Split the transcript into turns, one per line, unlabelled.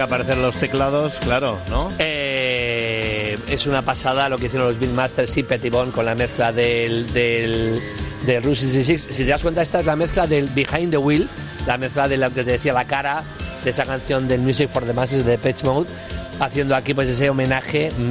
que aparecen los teclados, claro, ¿no?
Es una pasada lo que hicieron los Beatmasters y Pettibone con la mezcla del Route 66. Si te das cuenta, esta es la mezcla del Behind the Wheel, la mezcla de lo que te decía, la cara de esa canción del Music for the Masses de Depeche Mode, haciendo aquí pues ese homenaje